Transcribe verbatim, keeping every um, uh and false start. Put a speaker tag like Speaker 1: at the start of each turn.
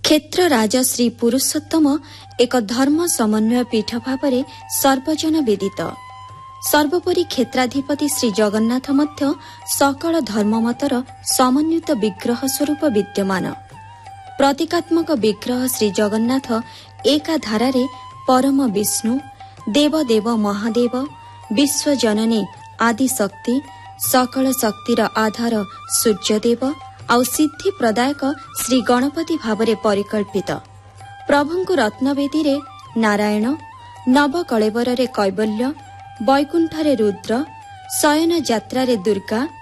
Speaker 1: क्षेत्र राज श्री पुरुषोत्तम एक धर्म समन्वय पीठ भाव सर्वजन वेदित। सर्वोपरि क्षेत्राधिपति श्री जगन्नाथ मध्य सकल धर्ममतर समन्वित विग्रह स्वरूप विद्यमान। प्रतीकात्मक विग्रह श्री जगन्नाथ एका धारारे परम विष्णु, देवदेव महादेव, विश्वजननी आदि शक्ति, सकल शक्तिर आधार सूर्यदेव आउ सिद्धि प्रदायक श्री गणपति भावरे परिकल्पित। प्रभुଙ୍କୁ रत्नवेदी नारायण, नवकलेवर कैवल्य, वैकुंठरे रुद्र, शयन यात्रा दुर्गा,